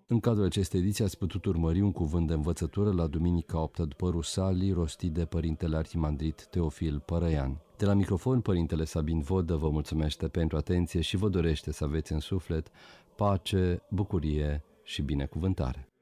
În cadrul acestei ediții ați putut urmări un cuvânt de învățătură la Duminica 8 după Rusalii, rostit de Părintele Arhimandrit Teofil Părăian. De la microfon, Părintele Sabin Vodă vă mulțumește pentru atenție și vă dorește să aveți în suflet pace, bucurie și binecuvântare.